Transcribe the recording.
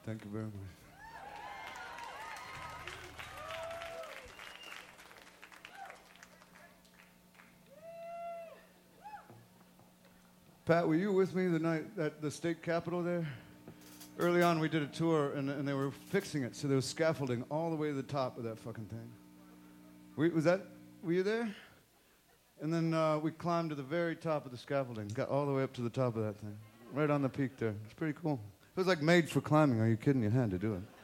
Thank you very much. Pat, were you with me the night at the state capitol there? Early on, we did a tour, and they were fixing it, so there was scaffolding all the way to the top of that fucking thing. Were you there? And then we climbed to the very top of the scaffolding, got all the way up to the top of that thing, right on the peak there. It's pretty cool. It was like made for climbing. Are you kidding? You had to do it.